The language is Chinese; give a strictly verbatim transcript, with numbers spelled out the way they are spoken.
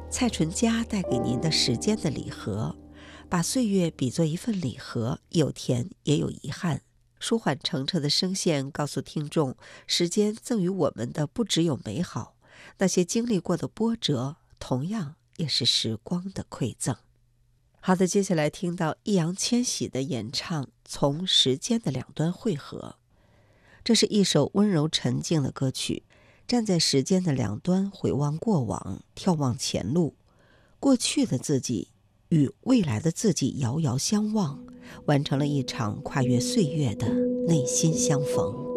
蔡淳佳带给您的时间的礼盒，把岁月比作一份礼盒，有甜也有遗憾。舒缓澄澈的声线告诉听众，时间赠予我们的不只有美好，那些经历过的波折，同样也是时光的馈赠。好的，接下来听到易烊千玺的演唱《从时间的两端汇合》。这是一首温柔沉静的歌曲，站在时间的两端回望过往，眺望前路，过去的自己与未来的自己遥遥相望，完成了一场跨越岁月的内心相逢。